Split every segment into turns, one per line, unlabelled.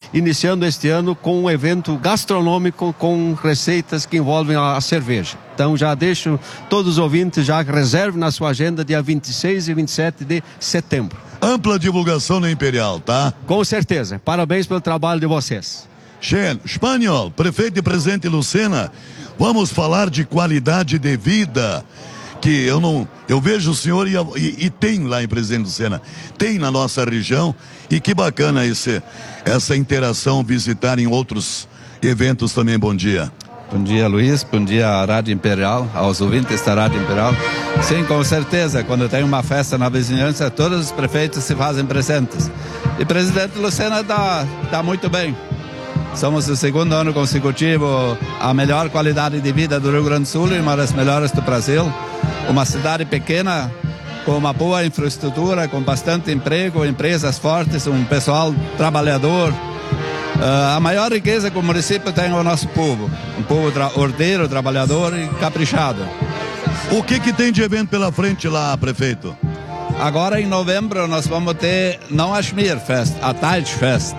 iniciando este ano com um evento gastronômico com receitas que envolvem a cerveja. Então já deixo todos os ouvintes, já reservem na sua agenda dia 26 e 27 de setembro.
Ampla divulgação na Imperial, tá?
Com certeza. Parabéns pelo trabalho de vocês.
Espanhol, prefeito e presidente Lucena, vamos falar de qualidade de vida, que eu vejo o senhor e tem lá em Presidente Lucena, tem na nossa região, e que bacana essa interação, visitar em outros eventos também. Bom dia.
Bom dia, Luiz. Bom dia à Rádio Imperial, aos ouvintes da Rádio Imperial. Sim, com certeza, quando tem uma festa na vizinhança, todos os prefeitos se fazem presentes. E Presidente Lucena está muito bem. Somos o segundo ano consecutivo a melhor qualidade de vida do Rio Grande do Sul e uma das melhores do Brasil. Uma cidade pequena, com uma boa infraestrutura, com bastante emprego, empresas fortes, um pessoal trabalhador. A maior riqueza que o município tem é o nosso povo. Um povo ordeiro, trabalhador e caprichado.
O que tem de evento pela frente lá, prefeito?
Agora em novembro nós vamos ter, não a Schmierfest, a Tidefest.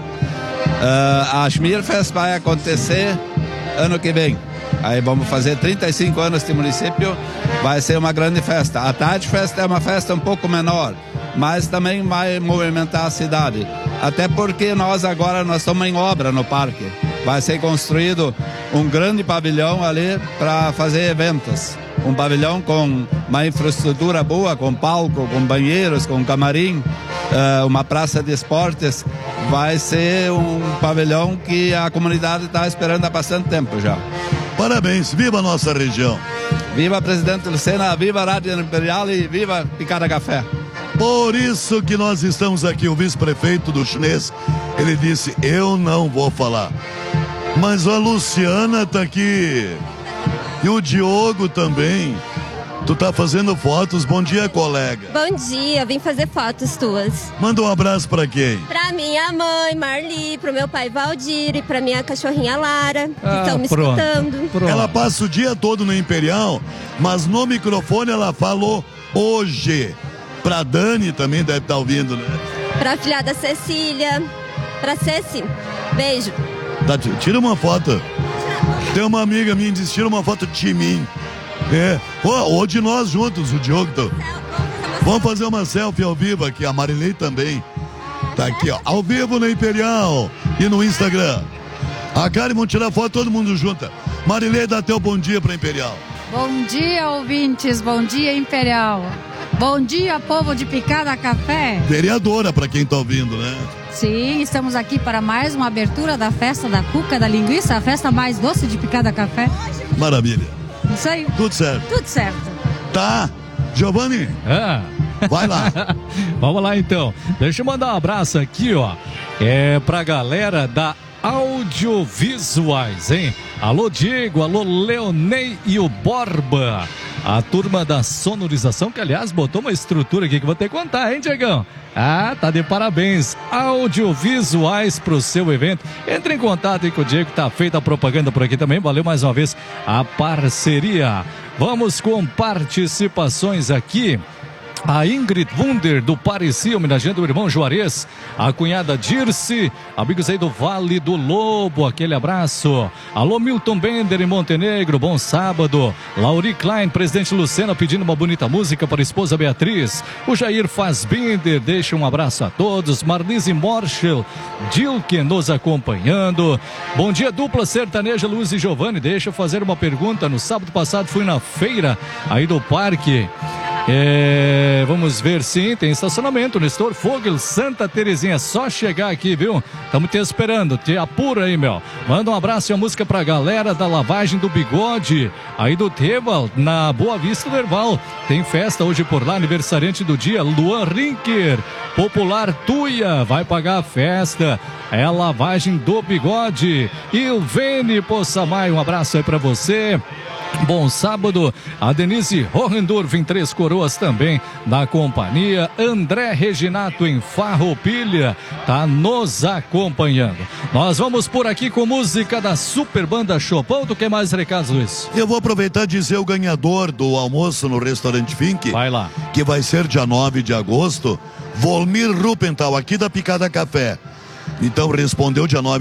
A Schmierfest vai acontecer ano que vem. Aí vamos fazer 35 anos de município, vai ser uma grande festa. A Tidefest é uma festa um pouco menor, mas também vai movimentar a cidade. Até porque nós estamos em obra no parque. Vai ser construído um grande pavilhão ali para fazer eventos. Um pavilhão com uma infraestrutura boa, com palco, com banheiros, com camarim, uma praça de esportes. Vai ser um pavilhão que a comunidade está esperando há bastante tempo já.
Parabéns, viva a nossa região.
Viva Presidente Lucena, viva a Rádio Imperial e viva Picada Café.
Por isso que nós estamos aqui, o vice-prefeito do Chinês, ele disse, eu não vou falar. Mas a Luciana tá aqui. E o Diogo também. Tu tá fazendo fotos. Bom dia, colega.
Bom dia, vim fazer fotos tuas.
Manda um abraço pra quem?
Pra minha mãe, Marli, pro meu pai Valdir e pra minha cachorrinha Lara, que estão me escutando.
Pronto. Ela passa o dia todo no Imperial, mas no microfone ela falou hoje. Pra Dani também deve estar ouvindo, né?
Pra filhada Cecília, pra Ceci, beijo.
Tá, tira uma foto. Tem uma amiga minha que disse, tira uma foto de mim. Ou de nós juntos, o Diogo. Vamos fazer uma selfie ao vivo aqui, a Marilei também. Tá aqui, ó, ao vivo no Imperial e no Instagram. A Karen, vamos tirar foto todo mundo junto. Marilei, dá teu bom dia pra Imperial.
Bom dia, ouvintes, bom dia, Imperial. Bom dia, povo de Picada Café.
Vereadora, pra quem tá ouvindo, né?
Sim, estamos aqui para mais uma abertura da festa da cuca da linguiça, a festa mais doce de Picada Café.
Maravilha.
Isso aí.
Tudo certo.
Tudo certo.
Tá. Giovanni? Vai lá.
Vamos lá então. Deixa eu mandar um abraço aqui, ó. Pra galera da Audiovisuais, hein? Alô Diego, alô Leonei e o Borba. A turma da sonorização, que aliás botou uma estrutura aqui que eu vou ter que contar, hein, Diegão? Tá de parabéns. Audiovisuais pro seu evento. Entre em contato aí com o Diego, tá feita a propaganda por aqui também. Valeu mais uma vez a parceria. Vamos com participações aqui. A Ingrid Wunder do Parecia, homenageando o irmão Juarez, a cunhada Dirce, amigos aí do Vale do Lobo, aquele abraço. Alô Milton Bender em Montenegro, bom sábado. Lauri Klein, presidente Lucena, pedindo uma bonita música para a esposa Beatriz. O Jair Fazbinder, deixa um abraço a todos. Marlise Morschel, Dilke nos acompanhando. Bom dia, dupla sertaneja Luiz e Giovanni, deixa eu fazer uma pergunta. No sábado passado fui na feira aí do parque. Vamos ver, sim, tem estacionamento, Nestor Fogel, Santa Terezinha, só chegar aqui, viu? Estamos te esperando, te apura aí, meu. Manda um abraço e a música pra galera da lavagem do bigode, aí do Teval, na Boa Vista do Herval. Tem festa hoje por lá, aniversariante do dia, Luan Rinker, Popular Tuia, vai pagar a festa. É a lavagem do bigode. Ilvene Poçamai, um abraço aí pra você. Bom sábado, a Denise Hohendorf em Três Coroas também na companhia. André Reginato em Farroupilha tá nos acompanhando. Nós vamos por aqui com música da Super Banda Chopin. Tu quer mais recados, Luiz?
Eu vou aproveitar e dizer o ganhador do almoço no restaurante Fink.
Vai lá.
Que vai ser dia 9 de agosto. Volmir Rupental, aqui da Picada Café. Então respondeu dia 9